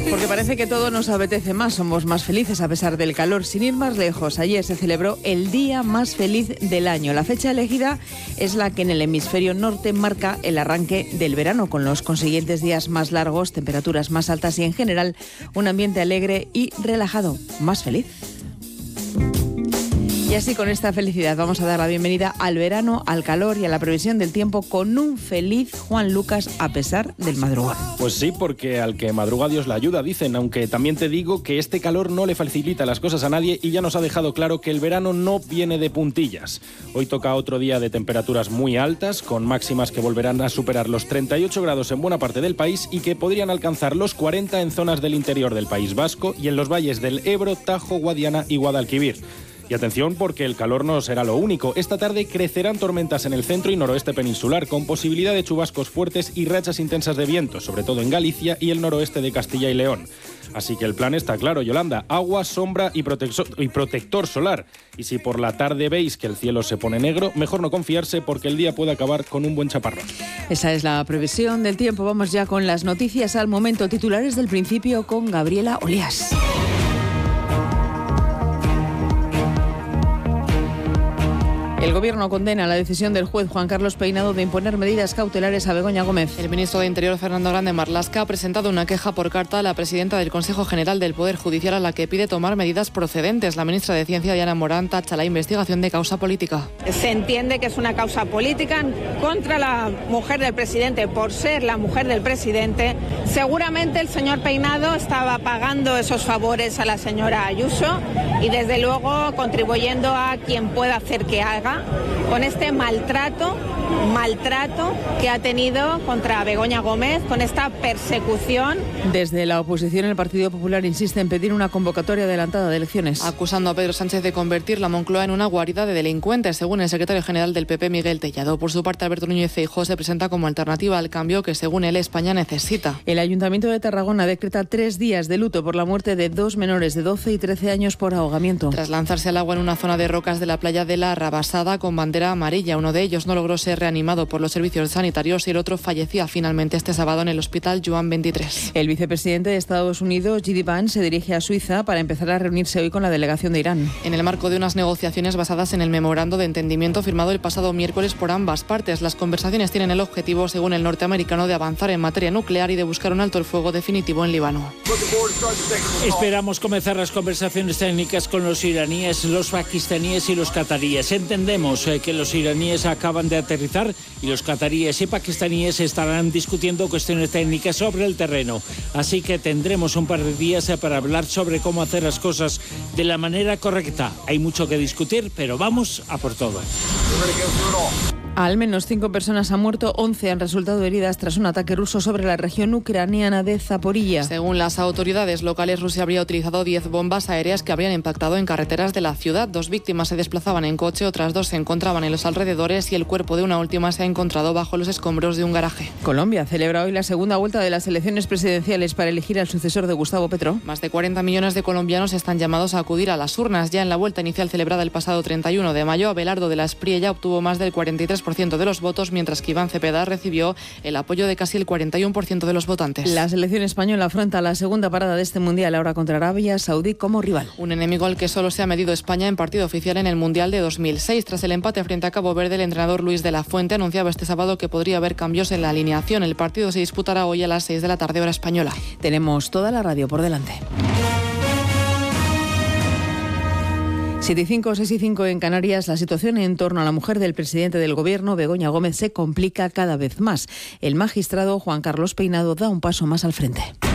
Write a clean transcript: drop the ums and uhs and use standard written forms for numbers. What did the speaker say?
Porque parece que todo nos apetece más, somos más felices a pesar del calor. Sin ir más lejos, ayer se celebró el día más feliz del año. La fecha elegida es la que en el hemisferio norte marca el arranque del verano, con los consiguientes días más largos, temperaturas más altas y en general un ambiente alegre y relajado, más feliz. Y así, con esta felicidad, vamos a dar la bienvenida al verano, al calor y a la previsión del tiempo con un feliz Juan Lucas a pesar del madrugar. Pues sí, porque al que madruga Dios la ayuda, dicen, aunque también te digo que este calor no le facilita las cosas a nadie y ya nos ha dejado claro que el verano no viene de puntillas. Hoy toca otro día de temperaturas muy altas, con máximas que volverán a superar los 38 grados en buena parte del país y que podrían alcanzar los 40 en zonas del interior del País Vasco y en los valles del Ebro, Tajo, Guadiana y Guadalquivir. Y atención, porque el calor no será lo único. Esta tarde crecerán tormentas en el centro y noroeste peninsular, con posibilidad de chubascos fuertes y rachas intensas de viento, sobre todo en Galicia y el noroeste de Castilla y León. Así que el plan está claro, Yolanda: agua, sombra y protector solar. Y si por la tarde veis que el cielo se pone negro, mejor no confiarse, porque el día puede acabar con un buen chaparrón. Esa es la previsión del tiempo. Vamos ya con las noticias al momento. Titulares del principio con Gabriela Olías. El Gobierno condena la decisión del juez Juan Carlos Peinado de imponer medidas cautelares a Begoña Gómez. El ministro de Interior, Fernando Grande Marlaska, ha presentado una queja por carta a la presidenta del Consejo General del Poder Judicial, a la que pide tomar medidas procedentes. La ministra de Ciencia, Diana Morán, tacha la investigación de causa política. Se entiende que es una causa política contra la mujer del presidente por ser la mujer del presidente. Seguramente el señor Peinado estaba pagando esos favores a la señora Ayuso y desde luego contribuyendo a quien pueda hacer que haga con este maltrato que ha tenido contra Begoña Gómez, con esta persecución. Desde la oposición, el Partido Popular insiste en pedir una convocatoria adelantada de elecciones, acusando a Pedro Sánchez de convertir la Moncloa en una guarida de delincuentes, según el secretario general del PP, Miguel Tellado. Por su parte, Alberto Núñez Feijóo se presenta como alternativa al cambio que, según él, España necesita. El Ayuntamiento de Tarragona decreta 3 días de luto por la muerte de 2 menores de 12 y 13 años por ahogamiento. Tras lanzarse al agua en una zona de rocas de la playa de la Rabasada con bandera amarilla, uno de ellos no logró ser reanimado por los servicios sanitarios y el otro fallecía finalmente este sábado en el hospital Joan 23. El vicepresidente de Estados Unidos, J.D. Vance, se dirige a Suiza para empezar a reunirse hoy con la delegación de Irán. En el marco de unas negociaciones basadas en el memorando de entendimiento firmado el pasado miércoles por ambas partes, las conversaciones tienen el objetivo, según el norteamericano, de avanzar en materia nuclear y de buscar un alto el fuego definitivo en Líbano. Esperamos comenzar las conversaciones técnicas con los iraníes, los pakistaníes y los cataríes. Entendemos que los iraníes acaban de aterrizar y los cataríes y pakistaníes estarán discutiendo cuestiones técnicas sobre el terreno. Así que tendremos un par de días para hablar sobre cómo hacer las cosas de la manera correcta. Hay mucho que discutir, pero vamos a por todo. Al menos 5 personas han muerto, 11 han resultado heridas tras un ataque ruso sobre la región ucraniana de Zaporilla. Según las autoridades locales, Rusia habría utilizado 10 bombas aéreas que habrían impactado en carreteras de la ciudad. 2 víctimas se desplazaban en coche, otras 2 se encontraban en los alrededores y el cuerpo de una última se ha encontrado bajo los escombros de un garaje. Colombia celebra hoy la segunda vuelta de las elecciones presidenciales para elegir al sucesor de Gustavo Petro. Más de 40 millones de colombianos están llamados a acudir a las urnas. Ya en la vuelta inicial celebrada el pasado 31 de mayo, Abelardo de la Espriella obtuvo más del 43% de los votos, mientras que Iván Cepeda recibió el apoyo de casi el 41% de los votantes. La selección española afronta la segunda parada de este Mundial, ahora contra Arabia Saudí como rival. Un enemigo al que solo se ha medido España en partido oficial en el Mundial de 2006. Tras el empate frente a Cabo Verde, el entrenador Luis de la Fuente anunciaba este sábado que podría haber cambios en la alineación. El partido se disputará hoy a las 6 de la tarde, hora española. Tenemos toda la radio por delante. 7:05, 6:05 en Canarias. La situación en torno a la mujer del presidente del Gobierno, Begoña Gómez, se complica cada vez más. El magistrado Juan Carlos Peinado da un paso más al frente.